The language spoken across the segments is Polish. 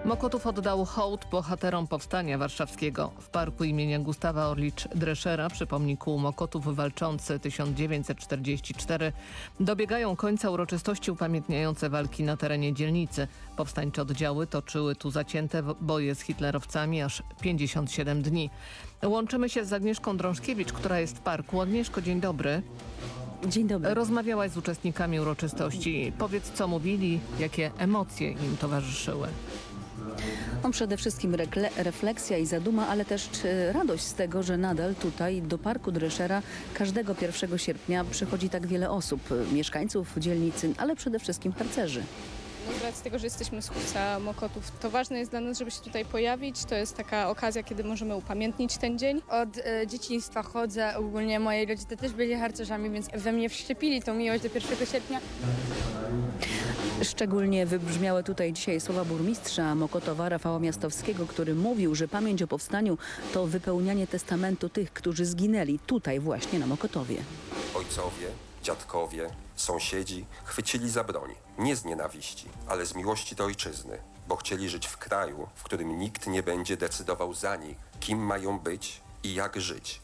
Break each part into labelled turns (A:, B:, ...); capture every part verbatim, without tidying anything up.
A: Mokotów oddał hołd bohaterom Powstania Warszawskiego. W parku imienia Gustawa Orlicz-Dreschera przy pomniku Mokotów walczący tysiąc dziewięćset czterdziesty czwarty dobiegają końca uroczystości upamiętniające walki na terenie dzielnicy. Powstańcze oddziały toczyły tu zacięte boje z hitlerowcami aż pięćdziesiąt siedem dni. Łączymy się z Agnieszką Drążkiewicz, która jest w parku. Agnieszko, dzień dobry.
B: Dzień dobry.
A: Rozmawiałaś z uczestnikami uroczystości. Powiedz, co mówili, jakie emocje im towarzyszyły.
B: No, przede wszystkim rekle, refleksja i zaduma, ale też czy radość z tego, że nadal tutaj do Parku Dreschera każdego pierwszego sierpnia przychodzi tak wiele osób, mieszkańców dzielnicy, ale przede wszystkim harcerzy.
C: Z racji tego, że jesteśmy z Hufca Mokotów, to ważne jest dla nas, żeby się tutaj pojawić. To jest taka okazja, kiedy możemy upamiętnić ten dzień.
D: Od e, dzieciństwa chodzę, ogólnie moi rodzice też byli harcerzami, więc we mnie wszczepili tą miłość do pierwszego sierpnia.
B: Szczególnie wybrzmiały tutaj dzisiaj słowa burmistrza Mokotowa Rafała Miastowskiego, który mówił, że pamięć o powstaniu to wypełnianie testamentu tych, którzy zginęli tutaj właśnie na Mokotowie.
E: Ojcowie, dziadkowie, sąsiedzi chwycili za broń, nie z nienawiści, ale z miłości do ojczyzny, bo chcieli żyć w kraju, w którym nikt nie będzie decydował za nich, kim mają być i jak żyć.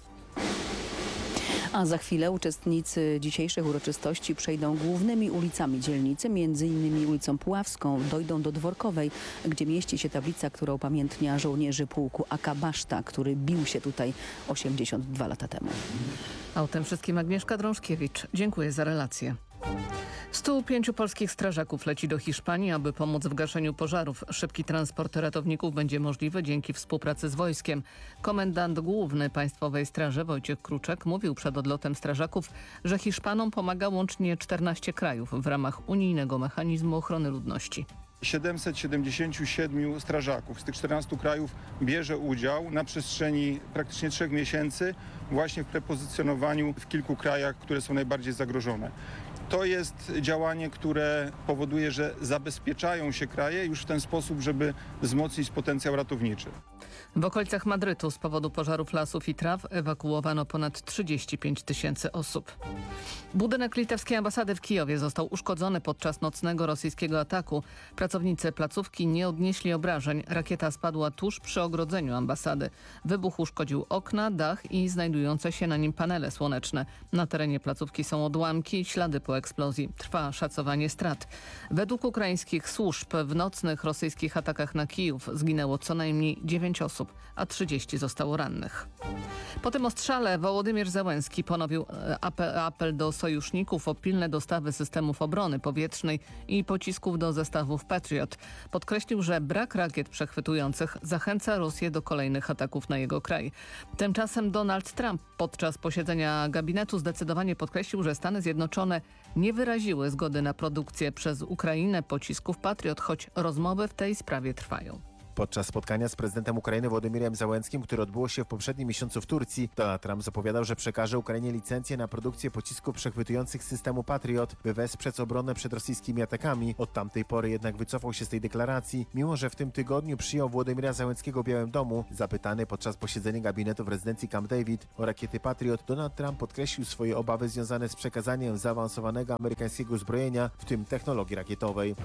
B: A za chwilę uczestnicy dzisiejszych uroczystości przejdą głównymi ulicami dzielnicy, między innymi ulicą Puławską, dojdą do Dworkowej, gdzie mieści się tablica, która upamiętnia żołnierzy pułku A K Baszta, który bił się tutaj osiemdziesiąt dwa lata temu.
A: A o tym wszystkim Agnieszka Drążkiewicz. Dziękuję za relację. stu pięciu polskich strażaków leci do Hiszpanii, aby pomóc w gaszeniu pożarów. Szybki transport ratowników będzie możliwy dzięki współpracy z wojskiem. Komendant główny Państwowej Straży Wojciech Kruczek mówił przed odlotem strażaków, że Hiszpanom pomaga łącznie czternaście krajów w ramach unijnego mechanizmu ochrony ludności.
F: siedemset siedemdziesięciu siedmiu strażaków z tych czternastu krajów bierze udział na przestrzeni praktycznie trzech miesięcy właśnie w prepozycjonowaniu w kilku krajach, które są najbardziej zagrożone. To jest działanie, które powoduje, że zabezpieczają się kraje już w ten sposób, żeby wzmocnić potencjał ratowniczy.
A: W okolicach Madrytu z powodu pożarów lasów i traw ewakuowano ponad trzydzieści pięć tysięcy osób. Budynek litewskiej ambasady w Kijowie został uszkodzony podczas nocnego rosyjskiego ataku. Pracownicy placówki nie odnieśli obrażeń. Rakieta spadła tuż przy ogrodzeniu ambasady. Wybuch uszkodził okna, dach i znajdujące się na nim panele słoneczne. Na terenie placówki są odłamki i ślady po eksplozji. Trwa szacowanie strat. Według ukraińskich służb w nocnych rosyjskich atakach na Kijów zginęło co najmniej dziewięć osób, a trzydzieści zostało rannych. Po tym ostrzale Wołodymyr Zełenski ponowił apel, apel do sojuszników o pilne dostawy systemów obrony powietrznej i pocisków do zestawów Patriot. Podkreślił, że brak rakiet przechwytujących zachęca Rosję do kolejnych ataków na jego kraj. Tymczasem Donald Trump podczas posiedzenia gabinetu zdecydowanie podkreślił, że Stany Zjednoczone nie wyraziły zgody na produkcję przez Ukrainę pocisków Patriot, choć rozmowy w tej sprawie trwają.
G: Podczas spotkania z prezydentem Ukrainy Wołodymyrem Zełenskim, które odbyło się w poprzednim miesiącu w Turcji, Donald Trump zapowiadał, że przekaże Ukrainie licencję na produkcję pocisków przechwytujących systemu Patriot, by wesprzeć obronę przed rosyjskimi atakami. Od tamtej pory jednak wycofał się z tej deklaracji, mimo że w tym tygodniu przyjął Wołodymyra Zełenskiego w Białym Domu. Zapytany podczas posiedzenia gabinetu w rezydencji Camp David o rakiety Patriot, Donald Trump podkreślił swoje obawy związane z przekazaniem zaawansowanego amerykańskiego uzbrojenia, w tym technologii rakietowej.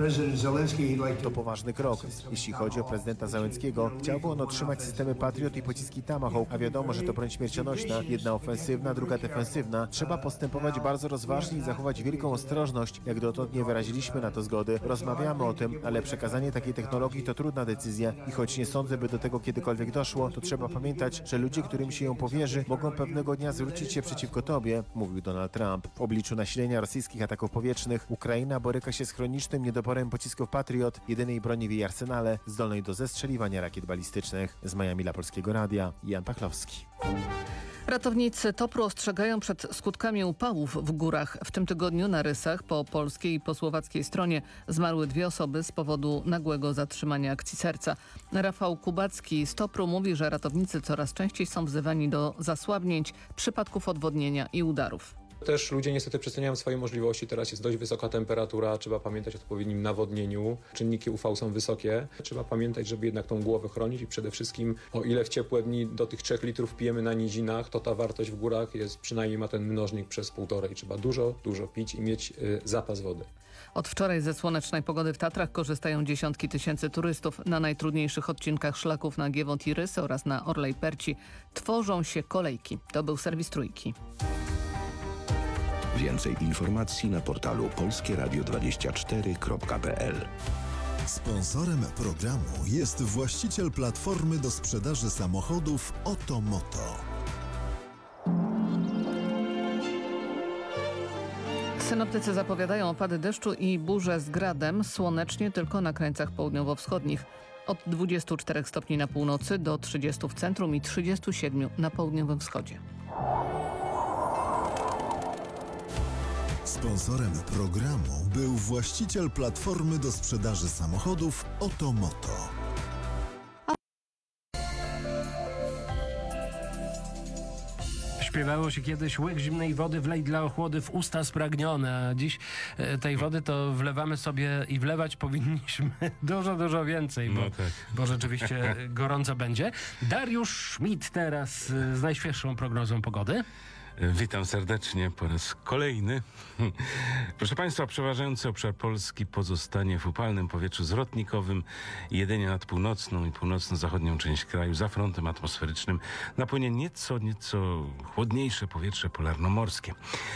G: To poważny krok. Jeśli chodzi o prezydenta Zełenskiego, chciałby on otrzymać systemy Patriot i pociski Tomahawk, a wiadomo, że to broń śmiercionośna, jedna ofensywna, druga defensywna. Trzeba postępować bardzo rozważnie i zachować wielką ostrożność. Jak dotąd nie wyraziliśmy na to zgody. Rozmawiamy o tym, ale przekazanie takiej technologii to trudna decyzja i choć nie sądzę, by do tego kiedykolwiek doszło, to trzeba pamiętać, że ludzie, którym się ją powierzy, mogą pewnego dnia zwrócić się przeciwko tobie, mówił Donald Trump. W obliczu nasilenia rosyjskich ataków powietrznych Ukraina boryka się z chronicznym niedoborem pocisków Patriot, jedynej broni w jej arsenale, zdolnej do zestrzeliwania rakiet balistycznych. Z Miami dla Polskiego Radia, Jan Pachlowski.
A: Ratownicy Topru ostrzegają przed skutkami upałów w górach. W tym tygodniu na Rysach po polskiej i po słowackiej stronie zmarły dwie osoby z powodu nagłego zatrzymania akcji serca. Rafał Kubacki z Topru mówi, że ratownicy coraz częściej są wzywani do zasłabnięć, przypadków odwodnienia i udarów.
H: Też ludzie niestety przeceniają swoje możliwości. Teraz jest dość wysoka temperatura, trzeba pamiętać o odpowiednim nawodnieniu. Czynniki U V są wysokie. Trzeba pamiętać, żeby jednak tą głowę chronić i przede wszystkim, o ile w ciepłe dni do tych trzech litrów pijemy na nizinach, to ta wartość w górach jest przynajmniej ma ten mnożnik przez półtorej. Trzeba dużo, dużo pić i mieć y, zapas wody.
A: Od wczoraj ze słonecznej pogody w Tatrach korzystają dziesiątki tysięcy turystów. Na najtrudniejszych odcinkach szlaków na Giewont i Rysy oraz na Orlej Perci tworzą się kolejki. To był serwis Trójki.
I: Więcej informacji na portalu polskie radio dwadzieścia cztery kropka p l.
J: Sponsorem programu jest właściciel platformy do sprzedaży samochodów Otomoto.
A: Synoptycy zapowiadają opady deszczu i burze z gradem, słonecznie tylko na krańcach południowo-wschodnich. Od dwudziestu czterech stopni na północy do trzydziestu w centrum i trzydziestu siedmiu na południowym wschodzie.
J: Sponsorem programu był właściciel platformy do sprzedaży samochodów Otomoto.
K: Śpiewało się kiedyś: łyk zimnej wody wlej dla ochłody w usta spragnione, a dziś e, tej wody to wlewamy sobie i wlewać powinniśmy dużo, dużo więcej, bo,
L: no tak.
K: bo rzeczywiście gorąco będzie. Dariusz Schmidt teraz e, z najświeższą prognozą pogody.
L: Witam serdecznie po raz kolejny. Proszę Państwa, przeważający obszar Polski pozostanie w upalnym powietrzu zwrotnikowym. Jedynie nad północną i północno-zachodnią część kraju za frontem atmosferycznym napłynie nieco, nieco chłodniejsze powietrze polarnomorskie.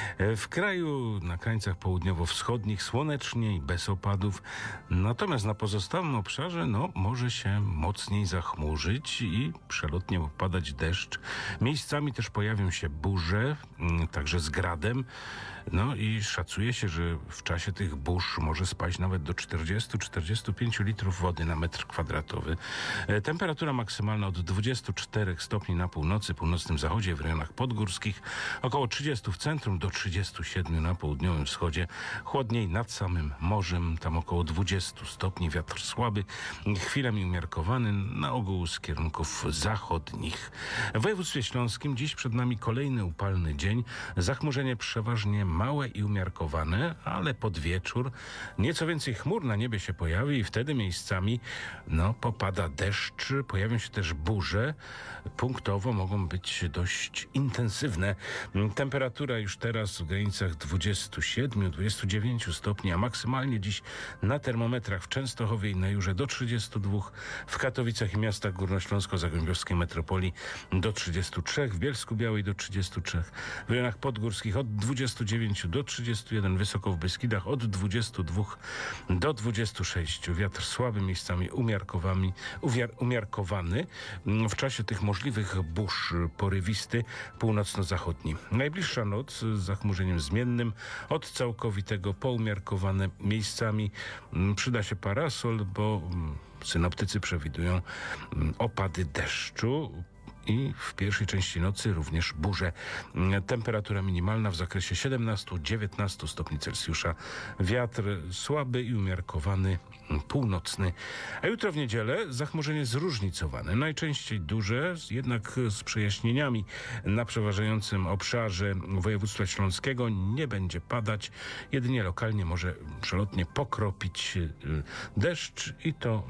L: W kraju na krańcach południowo-wschodnich słonecznie i bez opadów. Natomiast na pozostałym obszarze no, może się mocniej zachmurzyć i przelotnie popadać deszcz. Miejscami też pojawią się burze, także z gradem. No i szacuje się, że w czasie tych burz może spaść nawet do czterdziestu do czterdziestu pięciu litrów wody na metr kwadratowy. E, temperatura maksymalna od dwudziestu czterech stopni na północy, północnym zachodzie, w rejonach podgórskich, około trzydziestu w centrum do trzydziestu siedmiu na południowym wschodzie. Chłodniej nad samym morzem, tam około dwudziestu stopni, wiatr słaby, chwilami umiarkowany, na ogół z kierunków zachodnich. W województwie śląskim dziś przed nami kolejny upalny dzień. Zachmurzenie przeważnie małe i umiarkowane, ale pod wieczór nieco więcej chmur na niebie się pojawi i wtedy miejscami no, popada deszcz, pojawią się też burze. Punktowo mogą być dość intensywne. Temperatura już teraz w granicach dwudziestu siedmiu do dwudziestu dziewięciu stopni, a maksymalnie dziś na termometrach w Częstochowie i na Jurze do trzydziestu dwóch, w Katowicach i miastach górnośląsko-zagłębiowskiej metropolii do trzydziestu trzech, w Bielsku-Białej do trzydziestu trzech, w rejonach podgórskich od dwudziestu dziewięciu do trzydziestu jeden, wysoko w Beskidach od dwudziestu dwóch do dwudziestu sześciu. Wiatr słaby, miejscami umiarkowany, umiarkowany. W czasie tych możliwych burz porywisty północno-zachodni. Najbliższa noc z zachmurzeniem zmiennym, od całkowitego po umiarkowane, miejscami przyda się parasol, bo synoptycy przewidują opady deszczu. I w pierwszej części nocy również burze. Temperatura minimalna w zakresie siedemnastu do dziewiętnastu stopni Celsjusza. Wiatr słaby i umiarkowany, północny. A jutro w niedzielę zachmurzenie zróżnicowane. Najczęściej duże, jednak z przejaśnieniami. Na przeważającym obszarze województwa śląskiego nie będzie padać. Jedynie lokalnie może przelotnie pokropić deszcz i to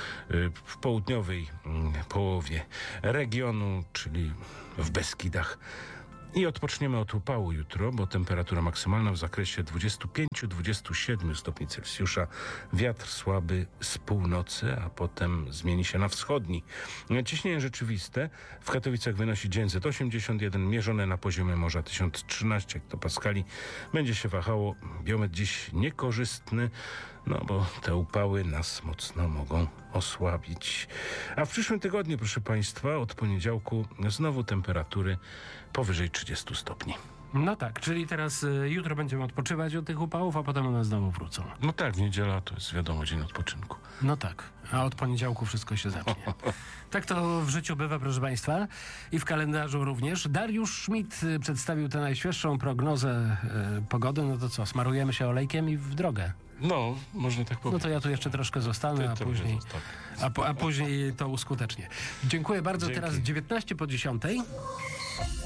L: w południowej połowie regionu, czyli w Beskidach. I odpoczniemy od upału jutro, bo temperatura maksymalna w zakresie dwudziestu pięciu do dwudziestu siedmiu stopni Celsjusza. Wiatr słaby z północy, a potem zmieni się na wschodni. Ciśnienie rzeczywiste w Katowicach wynosi dziewięćset osiemdziesiąt jeden, mierzone na poziomie morza tysiąc trzynaście hektopaskali. Będzie się wahało. Biometr dziś niekorzystny, no bo te upały nas mocno mogą osłabić. A w przyszłym tygodniu, proszę Państwa, od poniedziałku znowu temperatury powyżej trzydziestu stopni.
K: No tak, czyli teraz y, jutro będziemy odpoczywać od tych upałów, a potem one znowu wrócą.
L: No tak, niedziela to jest wiadomo dzień odpoczynku.
K: No tak, a od poniedziałku wszystko się zacznie. Tak to w życiu bywa, proszę Państwa, i w kalendarzu również. Dariusz Schmidt y, przedstawił tę najświeższą prognozę y, pogody. No to co, smarujemy się olejkiem i w drogę.
L: No, można tak powiedzieć.
K: No to ja tu jeszcze troszkę zostanę, a później, a, po, a później to uskutecznię. Dziękuję bardzo.
L: Dzięki.
K: Teraz dziewiętnaście po dziesiątej.